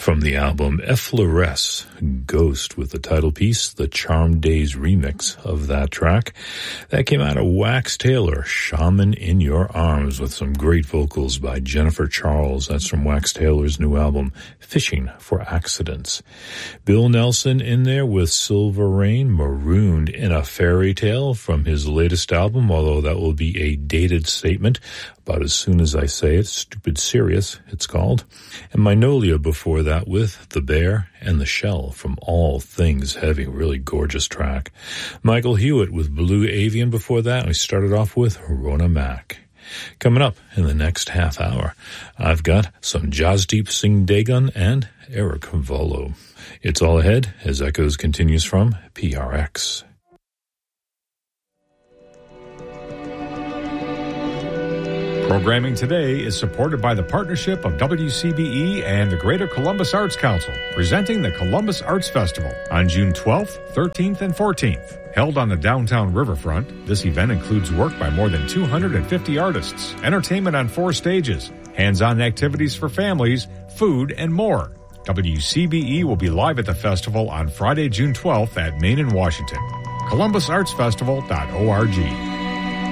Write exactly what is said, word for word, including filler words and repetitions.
From the album Effleuresse, Ghost, with the title piece, the Charmed Days remix of that track. That came out of Wax Taylor, Shaman in Your Arms, with some great vocals by Jennifer Charles. That's from Wax Taylor's new album, Fishing for Accidents. Bill Nelson in there with Silver Rain, Marooned in a Fairy Tale, from his latest album, although that will be a dated statement about as soon as I say it. Stupid Serious, it's called. And Magnolia before that with The Bear and the Shell from All Things Heavy. Really gorgeous track. Michael Hewitt with Blue Avian before that. We started off with Rona Mack. Coming up in the next half hour, I've got some Jasdeep Singh Dagon and Eric Volo. It's all ahead as Echoes continues from P R X. Programming today is supported by the partnership of W C B E and the Greater Columbus Arts Council, presenting the Columbus Arts Festival on June twelfth, thirteenth, and fourteenth. Held on the downtown riverfront, this event includes work by more than two hundred fifty artists, entertainment on four stages, hands-on activities for families, food, and more. W C B E will be live at the festival on Friday, June twelfth at Main and Washington. columbus arts festival dot org.